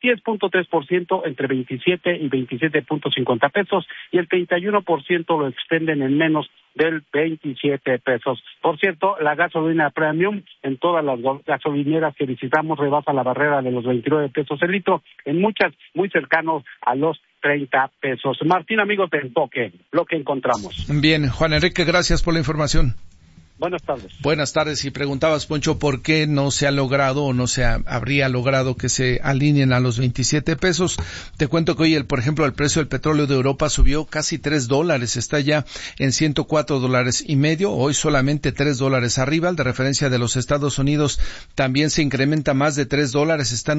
10.3% entre 27 y 27.50 pesos, y el 31% lo expenden en menos del 27 pesos. Por cierto, la gasolina premium en todas las gasolineras que visitamos rebasa la barrera de los 29 pesos el litro, en muchas muy cercanos a los 30 pesos. Martín, amigos de Enfoque, lo que encontramos. Bien, Juan Enrique, gracias por la información. Buenas tardes. Buenas tardes. Y preguntabas, Poncho, ¿por qué no se ha logrado o no se habría logrado que se alineen a los 27 pesos? Te cuento que hoy, por ejemplo, el precio del petróleo de Europa subió casi $3. Está ya en $104.50. Hoy solamente $3 arriba. El de referencia de los Estados Unidos también se incrementa más de $3. Está en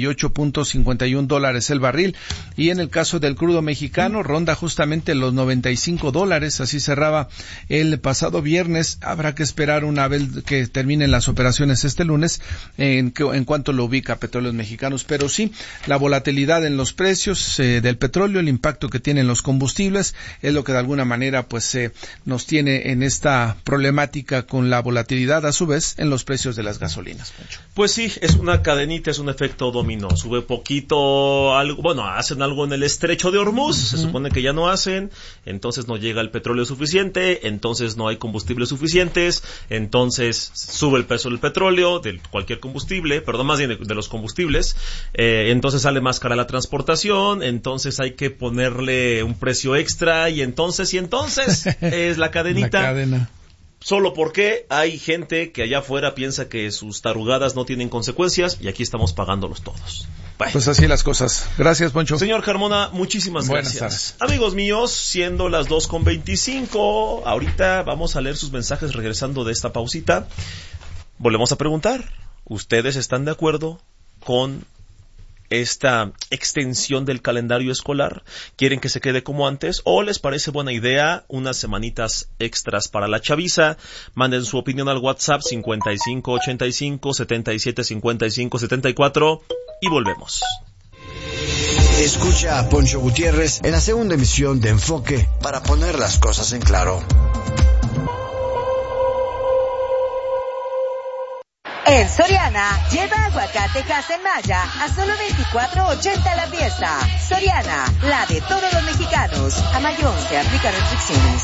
$98.51 el barril. Y en el caso del crudo mexicano, ronda justamente los $95. Así cerraba el pasado viernes. Habrá que esperar una vez que terminen las operaciones este lunes en cuanto lo ubica Petróleos Mexicanos. Pero sí, la volatilidad en los precios del petróleo, el impacto que tienen los combustibles, es lo que de alguna manera pues nos tiene en esta problemática con la volatilidad a su vez en los precios de las gasolinas, Poncho. Pues sí, es una cadenita, es un efecto dominó. Sube poquito algo, bueno, hacen algo en el estrecho de Hormuz, se supone que ya no hacen, entonces no llega el petróleo suficiente, entonces no hay combustible suficiente, entonces sube el precio del petróleo, de cualquier combustible, perdón, más bien de los combustibles, entonces sale más cara la transportación, entonces hay que ponerle un precio extra, y entonces es la cadenita. La cadena. Solo porque hay gente que allá afuera piensa que sus tarugadas no tienen consecuencias, y aquí estamos pagándolos todos. Bueno. Pues así las cosas. Gracias, Poncho. Señor Carmona, muchísimas Buenas gracias. tardes. Amigos míos, siendo las 2:25, ahorita vamos a leer sus mensajes regresando de esta pausita. Volvemos a preguntar, ¿ustedes están de acuerdo con esta extensión del calendario escolar? ¿Quieren que se quede como antes? ¿O les parece buena idea unas semanitas extras para la chaviza? Manden su opinión al WhatsApp 5585-7755-74 y volvemos. Escucha a Poncho Gutiérrez en la segunda emisión de Enfoque para poner las cosas en claro. En Soriana, lleva aguacate en Maya a solo $24.80 la pieza. Soriana, la de todos los mexicanos. A mayo se aplican restricciones.